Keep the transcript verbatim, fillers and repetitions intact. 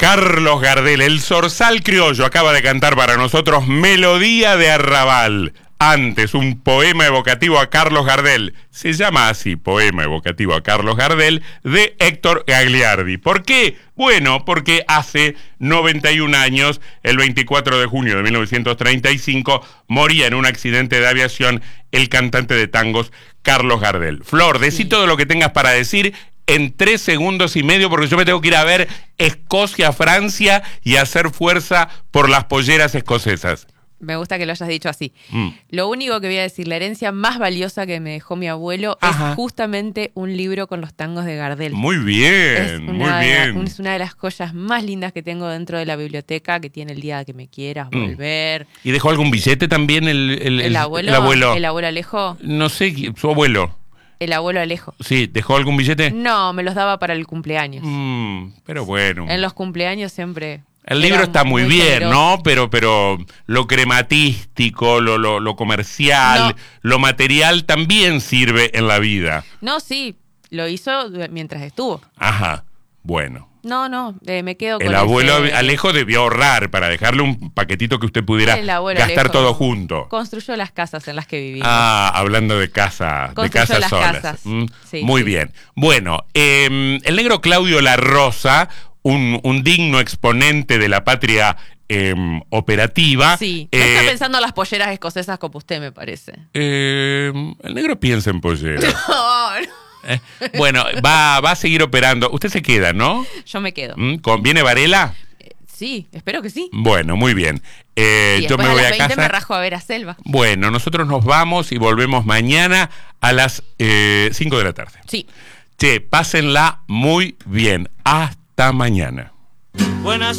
Carlos Gardel, el zorzal criollo, acaba de cantar para nosotros Melodía de Arrabal. Antes, un poema evocativo a Carlos Gardel. Se llama así, Poema evocativo a Carlos Gardel, de Héctor Gagliardi. ¿Por qué? Bueno, porque hace noventa y un años, el veinticuatro de junio de mil novecientos treinta y cinco, moría en un accidente de aviación el cantante de tangos Carlos Gardel. Flor, decí sí. todo lo que tengas para decir en tres segundos y medio, porque yo me tengo que ir a ver Escocia, Francia y hacer fuerza por las polleras escocesas. Me gusta que lo hayas dicho así. Mm. Lo único que voy a decir, la herencia más valiosa que me dejó mi abuelo Ajá. es justamente un libro con los tangos de Gardel. Muy bien, es muy una, bien. Es una de las joyas más lindas que tengo dentro de la biblioteca, que tiene el día que me quieras volver. Mm. ¿Y dejó algún billete también el, el, el, abuelo, el abuelo? El abuelo Alejo. No sé, su abuelo. El abuelo Alejo. Sí, ¿dejó algún billete? No, me los daba para el cumpleaños. Mm, pero bueno. En los cumpleaños siempre... El libro está muy, muy bien, generoso. ¿no? Pero, pero lo crematístico, lo, lo, lo comercial, no. lo material también sirve en la vida. No, sí, lo hizo mientras estuvo. Ajá, bueno. No, no, eh, me quedo con el abuelo ese... Alejo debió ahorrar para dejarle un paquetito que usted pudiera gastar Alejo todo junto. Construyó las casas en las que vivimos. Ah, hablando de casa, de casas solas. Casas. Mm, sí, muy sí. bien. Bueno, eh, el negro Claudio La Rosa, un, un digno exponente de la patria eh, operativa. Sí, no eh, está pensando en las polleras escocesas como usted, me parece. Eh, el negro piensa en polleras. No, no. Eh, bueno, va, va a seguir operando. Usted se queda, ¿no? Yo me quedo. ¿Mm? ¿Viene Varela? Eh, sí, espero que sí. Bueno, muy bien. Eh, y yo me a voy las a veinte casa. me rajo a ver a Selva. Bueno, nosotros nos vamos y volvemos mañana a las eh, cinco de la tarde. Sí. Che, pásenla muy bien. Hasta mañana. Buenas